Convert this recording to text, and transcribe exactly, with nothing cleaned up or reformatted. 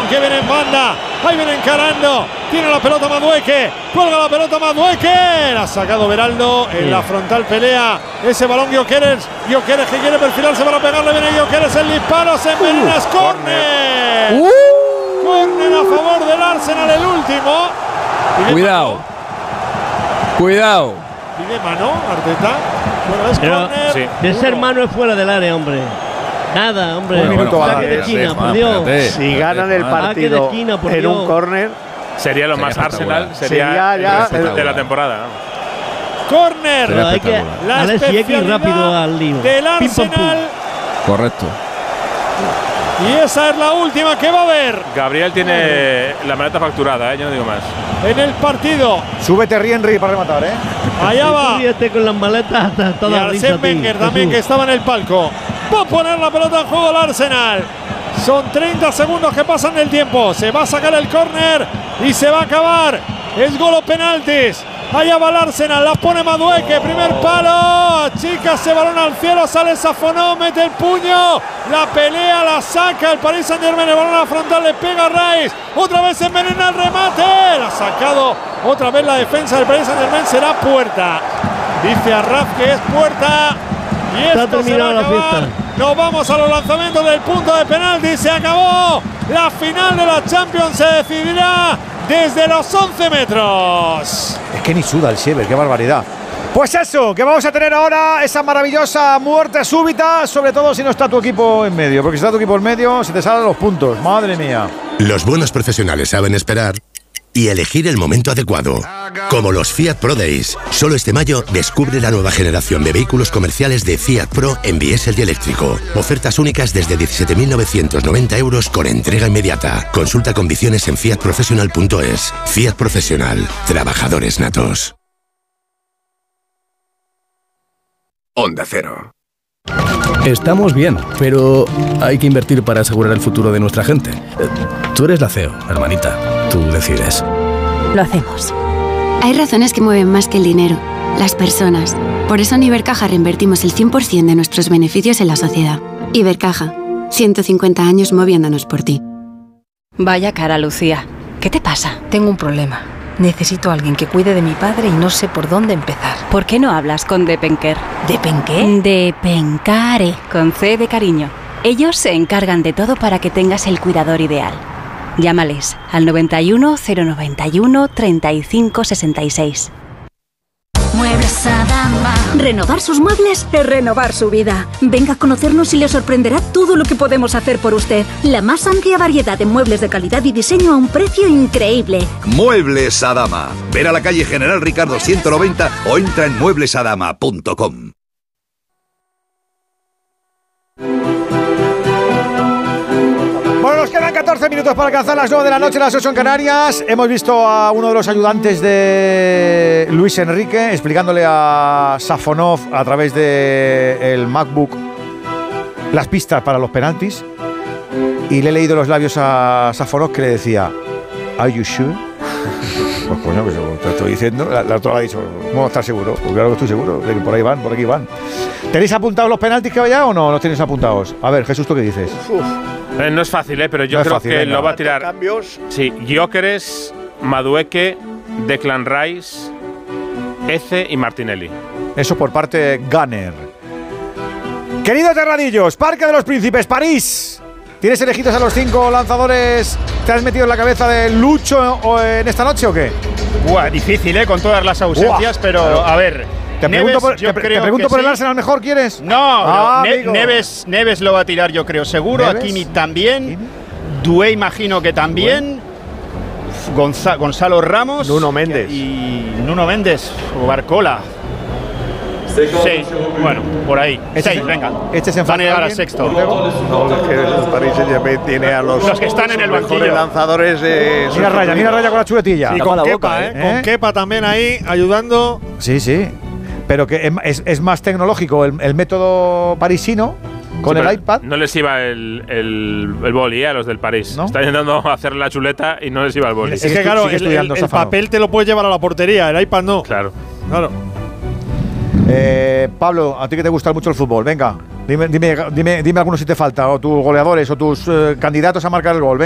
que viene en banda. Ahí viene encarando. Tiene la pelota Madueque. Cuelga la pelota Madueque. La ha sacado Beraldo en sí. La frontal pelea. Ese balón Gyökeres. Gyökeres que quiere perfilarse para pegarle. Viene Gyökeres. El disparo. Se envenena. Uh, córner. Uh. Córner a favor del Arsenal. El último. Cuidado. Mano. Cuidado. Pide mano, Arteta. Bueno, es Pero, córner. sí. De ser mano es fuera del área, hombre. Nada, hombre. Un minuto saque de esquina, por Dios. Si ganan el partido esquina, en Dios. un córner, sería lo más Arsenal, sería, sería ya el de la temporada. ¿no? Córner. La especialidad rápido al lío. Del Arsenal. Correcto. Y esa es la última que va a haber. Gabriel tiene la maleta facturada, ¿eh? Yo no digo más. En el partido. Súbete Rienri para rematar, ¿eh? Allá va. Este con las maletas y Arsène Wenger también, que estaba en el palco. Va a poner la pelota en juego el Arsenal. Son treinta segundos que pasan del tiempo. Se va a sacar el córner y se va a acabar. Es gol o penaltis. Allá va el Arsenal, la pone Madueque, primer palo, chica ese balón al cielo, sale Safonov, mete el puño, la pelea, la saca el Paris Saint-Germain, el balón a la frontal, le pega a Rice, otra vez envenena el remate, la ha sacado otra vez la defensa del Paris Saint-Germain, será puerta, dice Arraf que es puerta, y esto se va a acabar. Nos vamos a los lanzamientos del punto de penalti, se acabó, la final de la Champions se decidirá desde los once metros. Es que ni suda el Siever, qué barbaridad. Pues eso, que vamos a tener ahora esa maravillosa muerte súbita, sobre todo si no está tu equipo en medio, porque si está tu equipo en medio se te salen los puntos, madre mía. Los buenos profesionales saben esperar y elegir el momento adecuado. Como los Fiat Pro Days. Solo este mayo descubre la nueva generación de vehículos comerciales de Fiat Pro en diésel y eléctrico. Ofertas únicas desde diecisiete mil novecientos noventa euros con entrega inmediata. Consulta condiciones en fiat professional punto es. Fiat Profesional. Trabajadores natos. Onda Cero. Estamos bien, pero hay que invertir para asegurar el futuro de nuestra gente. Tú eres la C E O, hermanita. Tú decides. Lo hacemos. Hay razones que mueven más que el dinero, las personas. Por eso en Ibercaja reinvertimos el cien por ciento de nuestros beneficios en la sociedad. Ibercaja, ciento cincuenta años moviéndonos por ti. Vaya cara, Lucía. ¿Qué te pasa? Tengo un problema. Necesito a alguien que cuide de mi padre y no sé por dónde empezar. ¿Por qué no hablas con Depenker? ¿Depenqué? Depencare, con C de cariño. Ellos se encargan de todo para que tengas el cuidador ideal. Llámales al noventa y uno, cero noventa y uno, treinta y cinco sesenta y seis. Muebles Adama. Renovar sus muebles es renovar su vida. Venga a conocernos y le sorprenderá todo lo que podemos hacer por usted. La más amplia variedad de muebles de calidad y diseño a un precio increíble. Muebles Adama. Ven a la calle General Ricardo ciento noventa o entra en muebles adama punto com. Bueno, nos quedan catorce minutos para alcanzar las nueve de la noche, las ocho en Canarias. Hemos visto a uno de los ayudantes de Luis Enrique explicándole a Safonov a través del MacBook las pistas para los penaltis. Y le he leído los labios a Safonov que le decía: ¿Are you sure? Pues coño, que te estoy diciendo. La, la otra le ha dicho: ¿cómo estás seguro? Pues claro que estoy seguro, de que por ahí van, por aquí van. ¿Tenéis apuntados los penaltis que vaya o no los tenéis apuntados? A ver, Jesús, ¿tú qué dices? Uf. Eh, no es fácil, ¿eh? Pero yo no creo fácil, que venga. lo va a tirar. ¿Cambios? Sí, Gyökeres, Madueque, Declan Rice, Eze y Martinelli. Eso por parte de Gunner. Queridos Terradillos, Parque de los Príncipes, París. ¿Tienes elegidos a los cinco lanzadores? ¿Te has metido en la cabeza de Lucho en esta noche o qué? Buah, difícil, ¿eh? Con todas las ausencias, Buah, pero claro. A ver. Te Neves, pregunto por, yo te, creo te pregunto que por el sí. Arsenal, ¿mejor quieres? No, ah, ne Neves, Neves lo va a tirar, yo creo, seguro. ¿Neves? Hakimi también. Dué, imagino que también. Gonza Gonzalo Ramos. Nuno Méndez. Y Nuno Méndez o Barcola. Seis, bueno, por ahí. Este Seis, venga. Este se van a llegar al sexto. No, es que el Paris Saint-Germain tiene a los, los que están en el banquillo. lanzadores. Eh, mira Raya, mira Raya con la chuletilla. Y con Kepa, ¿eh? ¿eh? Con Kepa también ahí ayudando. Sí, sí. Pero que es, es, es más tecnológico el, el método parisino con sí, el iPad. No les iba el, el, el boli, ¿eh? A los del París. ¿No? Están intentando hacer la chuleta y no les iba el boli. Es que, claro, el, el, el papel te lo puedes llevar a la portería, el iPad no. Claro. Claro. Eh, Pablo, a ti que te gusta mucho el fútbol, venga, dime, dime, dime, dime algunos si te falta, o tus goleadores, o tus eh, candidatos a marcar el gol. Venga.